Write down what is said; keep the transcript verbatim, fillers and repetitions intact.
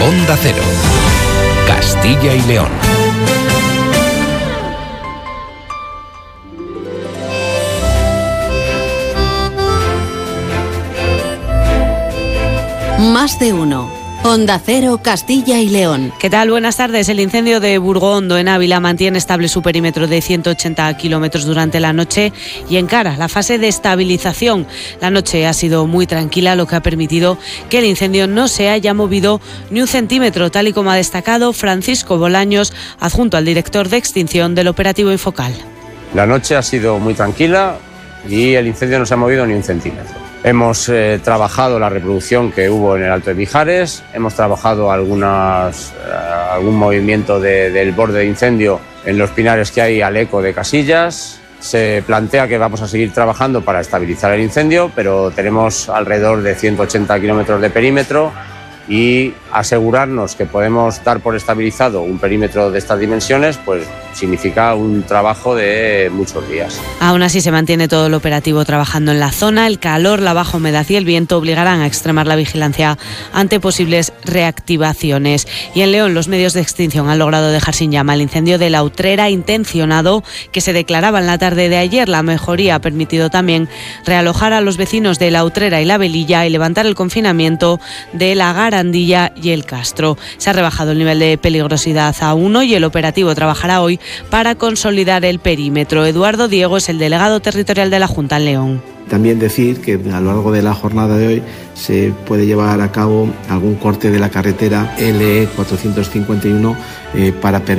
Onda Cero, Castilla y León. Más de uno. Onda Cero, Castilla y León. ¿Qué tal? Buenas tardes. El incendio de Burgondo, en Ávila, mantiene estable su perímetro de ciento ochenta kilómetros durante la noche y encara la fase de estabilización. La noche ha sido muy tranquila, lo que ha permitido que el incendio no se haya movido ni un centímetro, tal y como ha destacado Francisco Bolaños, adjunto al director de extinción del operativo Infocal. La noche ha sido muy tranquila y el incendio no se ha movido ni un centímetro. Hemos eh, trabajado la reproducción que hubo en el Alto de Mijares, hemos trabajado algunas, eh, algún movimiento de, del borde de incendio en los pinares que hay al eco de Casillas. Se plantea que vamos a seguir trabajando para estabilizar el incendio, pero tenemos alrededor de ciento ochenta kilómetros de perímetro y asegurarnos que podemos dar por estabilizado un perímetro de estas dimensiones, pues significa un trabajo de muchos días. Aún así se mantiene todo el operativo trabajando en la zona. El calor, la baja humedad y el viento obligarán a extremar la vigilancia ante posibles reactivaciones. Y en León los medios de extinción han logrado dejar sin llama el incendio de la Utrera intencionado que se declaraba en la tarde de ayer. La mejoría ha permitido también realojar a los vecinos de la Utrera y la Velilla y levantar el confinamiento de la Garandilla y el Castro. Se ha rebajado el nivel de peligrosidad a uno y el operativo trabajará hoy para consolidar el perímetro. Eduardo Diego es el delegado territorial de la Junta en León. También decir que a lo largo de la jornada de hoy se puede llevar a cabo algún corte de la carretera L E cuatrocientos cincuenta y uno eh, para permitir